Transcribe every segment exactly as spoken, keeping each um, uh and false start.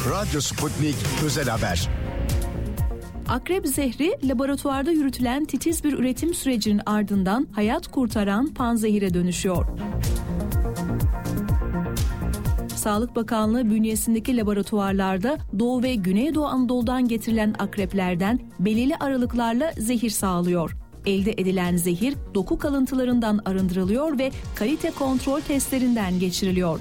Radyo Sputnik Özel Haber. Akrep zehri laboratuvarda yürütülen titiz bir üretim sürecinin ardından hayat kurtaran panzehire dönüşüyor. Sağlık Bakanlığı bünyesindeki laboratuvarlarda Doğu ve Güneydoğu Anadolu'dan getirilen akreplerden belirli aralıklarla zehir sağlıyor. Elde edilen zehir doku kalıntılarından arındırılıyor ve kalite kontrol testlerinden geçiriliyor.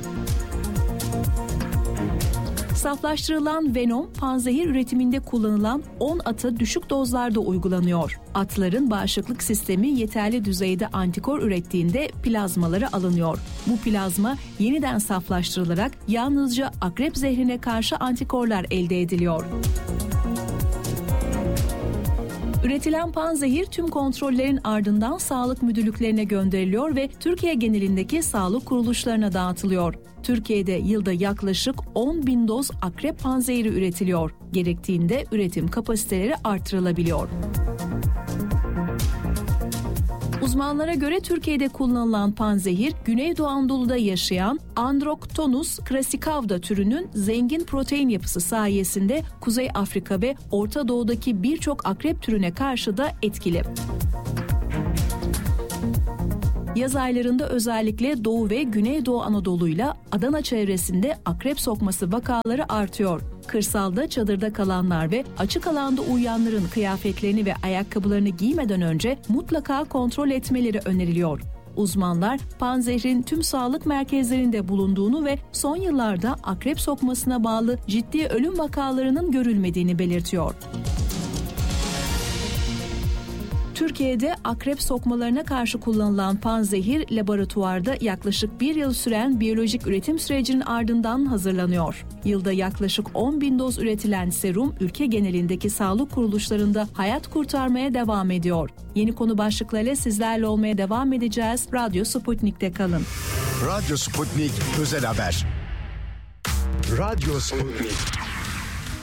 Saflaştırılan venom, panzehir üretiminde kullanılan on ata düşük dozlarda uygulanıyor. Atların bağışıklık sistemi yeterli düzeyde antikor ürettiğinde plazmaları alınıyor. Bu plazma yeniden saflaştırılarak yalnızca akrep zehrine karşı antikorlar elde ediliyor. Üretilen panzehir tüm kontrollerin ardından sağlık müdürlüklerine gönderiliyor ve Türkiye genelindeki sağlık kuruluşlarına dağıtılıyor. Türkiye'de yılda yaklaşık on bin doz akrep panzehiri üretiliyor. Gerektiğinde üretim kapasiteleri artırılabiliyor. Uzmanlara göre Türkiye'de kullanılan panzehir, Güneydoğu Anadolu'da yaşayan Androctonus crassicauda türünün zengin protein yapısı sayesinde Kuzey Afrika ve Orta Doğu'daki birçok akrep türüne karşı da etkili. Yaz aylarında özellikle Doğu ve Güneydoğu Anadolu'yla Adana çevresinde akrep sokması vakaları artıyor. Kırsalda çadırda kalanlar ve açık alanda uyuyanların kıyafetlerini ve ayakkabılarını giymeden önce mutlaka kontrol etmeleri öneriliyor. Uzmanlar panzehrin tüm sağlık merkezlerinde bulunduğunu ve son yıllarda akrep sokmasına bağlı ciddi ölüm vakalarının görülmediğini belirtiyor. Türkiye'de akrep sokmalarına karşı kullanılan panzehir laboratuvarda yaklaşık bir yıl süren biyolojik üretim sürecinin ardından hazırlanıyor. Yılda yaklaşık on bin doz üretilen serum ülke genelindeki sağlık kuruluşlarında hayat kurtarmaya devam ediyor. Yeni konu başlıklarıyla sizlerle olmaya devam edeceğiz. Radyo Sputnik'te kalın. Radyo Sputnik Özel Haber. Radyo Sputnik.